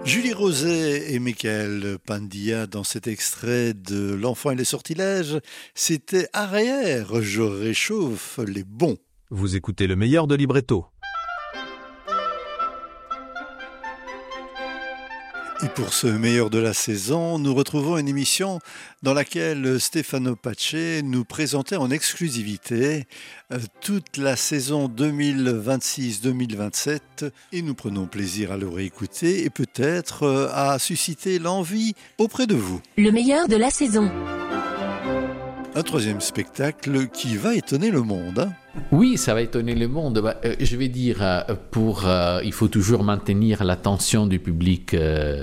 Julie Roset et Michael Pandia dans cet extrait de L'enfant et les sortilèges, c'était arrière, je réchauffe les bons. Vous écoutez le meilleur de Libretto. Et pour ce meilleur de la saison, nous retrouvons une émission dans laquelle Stefano Pace nous présentait en exclusivité toute la saison 2026-2027 et nous prenons plaisir à le réécouter et peut-être à susciter l'envie auprès de vous. Le meilleur de la saison. Un troisième spectacle qui va étonner le monde, hein. Oui, ça va étonner le monde. Je vais dire, il faut toujours maintenir l'attention du public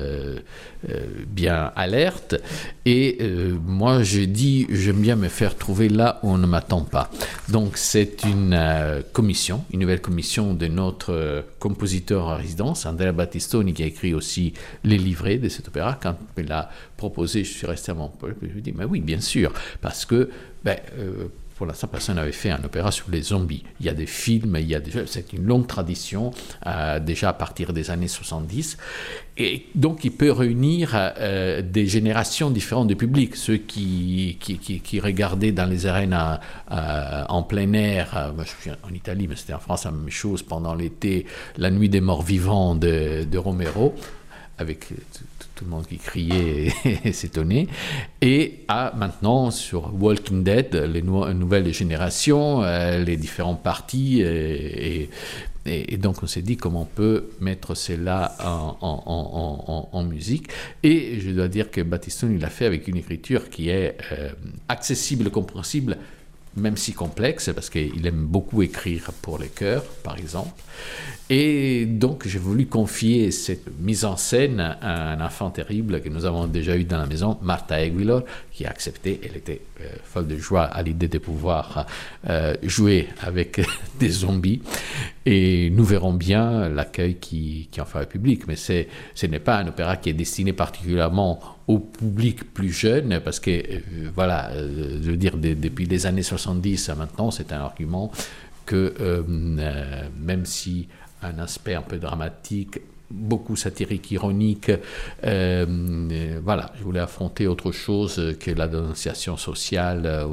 bien alerte. Et moi, j'aime bien me faire trouver là où on ne m'attend pas. Donc, c'est une nouvelle commission de notre compositeur en résidence, Andrea Battistoni, qui a écrit aussi les livrets de cet opéra. Quand il l'a proposé, je suis resté à mon peuple et je lui ai dit, mais oui, bien sûr, parce que pour l'instant, personne n'avait fait un opéra sur les zombies. Il y a des films, c'est une longue tradition, déjà à partir des années 70. Et donc, il peut réunir des générations différentes de public. Ceux qui regardaient dans les arènes en plein air, moi, je suis en Italie, mais c'était en France la même chose, pendant l'été, La Nuit des Morts Vivants de Romero, avec tout le monde qui criait et s'étonnait, et maintenant sur Walking Dead, les nouvelles générations, les différents partis, et donc on s'est dit comment on peut mettre cela en musique, et je dois dire que Battistoni l'a fait avec une écriture qui est accessible, compréhensible, même si complexe, parce qu'il aime beaucoup écrire pour les chœurs, par exemple. Et donc, j'ai voulu confier cette mise en scène à un enfant terrible que nous avons déjà eu dans la maison, Marta Aguilar, qui a accepté. Elle était folle de joie à l'idée de pouvoir jouer avec des zombies. Et nous verrons bien l'accueil qui en fera le public. Mais ce n'est pas un opéra qui est destiné particulièrement au public plus jeune, parce que, je veux dire, depuis les années 70 à maintenant, c'est un argument que même si un aspect un peu dramatique, beaucoup satirique, ironique, je voulais affronter autre chose que la dénonciation sociale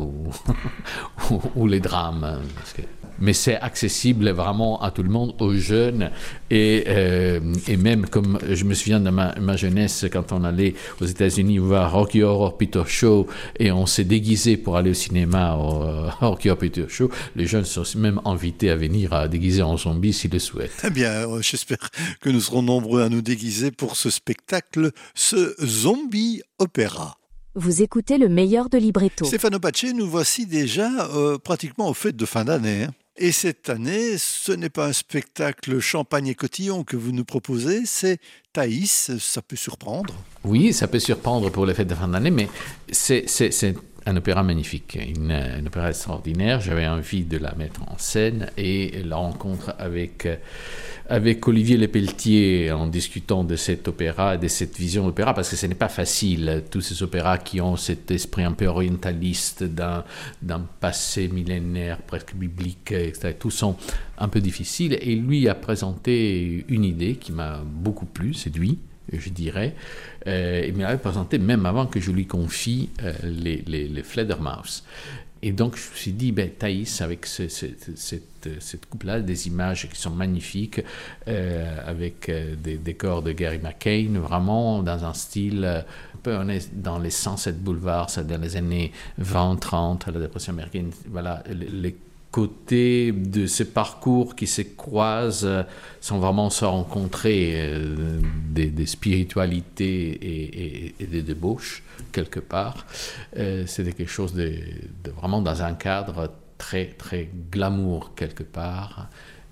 ou les drames. Mais c'est accessible vraiment à tout le monde, aux jeunes, et même comme je me souviens de ma jeunesse, quand on allait aux États-Unis voir Rocky Horror Picture Show et on s'est déguisé pour aller au cinéma au Rocky Horror Picture Show, les jeunes sont même invités à venir déguiser en zombie s'ils le souhaitent. Eh bien, j'espère que nous serons nombreux à nous déguiser pour ce spectacle, ce zombie opéra. Vous écoutez le meilleur de Libretto. Stefano Pace, nous voici déjà pratiquement aux fêtes de fin d'année, hein. Et cette année, ce n'est pas un spectacle champagne et cotillon que vous nous proposez, c'est Thaïs, ça peut surprendre. Oui, ça peut surprendre pour les fêtes de fin d'année, mais c'est un opéra magnifique, un opéra extraordinaire. J'avais envie de la mettre en scène, et la rencontre avec Olivier Lepelletier en discutant de cet opéra, de cette vision d'opéra, parce que ce n'est pas facile, tous ces opéras qui ont cet esprit un peu orientaliste d'un passé millénaire, presque biblique, etc., tous sont un peu difficiles, et lui a présenté une idée qui m'a beaucoup plu, séduit, je dirais. Il m'avait présenté même avant que je lui confie les Fledermaus. Et donc, je me suis dit, Thaïs, avec cette coupe-là, des images qui sont magnifiques, avec des décors de Gary McCain, vraiment dans un style, un peu, on est dans les Sunset Boulevard, ça, dans les années 20-30, la dépression américaine, voilà, les côtés de ce parcours qui se croisent sans vraiment se rencontrer, des spiritualités et des débauches quelque part. C'était quelque chose de vraiment dans un cadre très très glamour quelque part,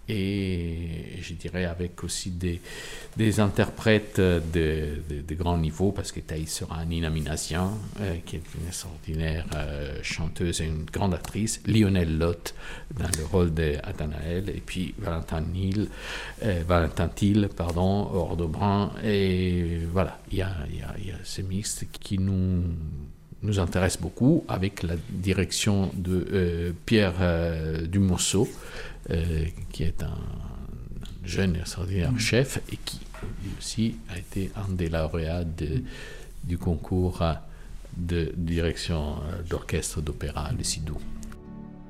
et je dirais avec aussi des interprètes de grand niveau, parce que Thaïs sera Nina Minasian, qui est une extraordinaire chanteuse et une grande actrice, Lionel Lott dans le rôle d'Athanaël, et puis Valentin Thiel, Ordobrand, et voilà, il y a ce mixte qui nous intéresse beaucoup, avec la direction de Pierre Dumonceau, qui est un jeune et extraordinaire chef, et qui aussi a été un des lauréats du concours de direction d'orchestre d'opéra, le SIDO.